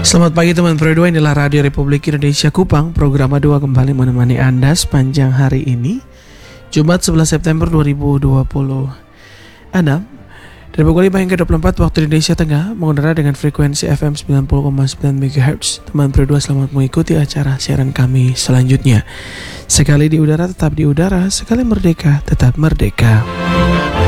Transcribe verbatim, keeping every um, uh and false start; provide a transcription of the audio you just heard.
Selamat pagi teman Pro dua, inilah Radio Republik Indonesia Kupang. Program dua kembali menemani Anda sepanjang hari ini, Jumat sebelas September dua ribu dua puluh enam. Dari pukul lima hingga dua puluh empat waktu Indonesia Tengah, mengudara dengan frekuensi F M sembilan puluh koma sembilan MHz. Teman Pro dua, selamat mengikuti acara siaran kami selanjutnya. Sekali di udara tetap di udara, sekali merdeka tetap merdeka.